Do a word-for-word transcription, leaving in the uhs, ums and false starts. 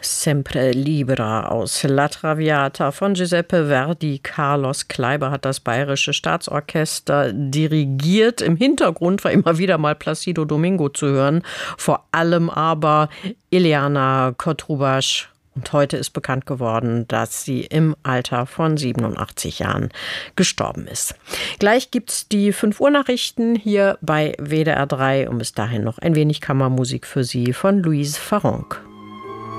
Sempre Libera aus La Traviata von Giuseppe Verdi. Carlos Kleiber hat das Bayerische Staatsorchester dirigiert. Im Hintergrund war immer wieder mal Placido Domingo zu hören, vor allem aber Ileana Kotrubasch. Und heute ist bekannt geworden, dass sie im Alter von siebenundachtzig Jahren gestorben ist. Gleich gibt's die fünf Uhr Nachrichten hier bei W D R drei und bis dahin noch ein wenig Kammermusik für Sie von Louise Farronc.